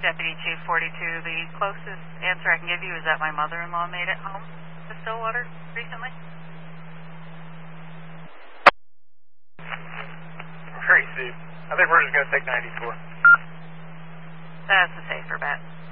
Deputy Chief 42, the closest answer I can give you is that my mother-in-law made it home to Stillwater recently. Very safe. I think we're just going to take 94. That's a safer bet.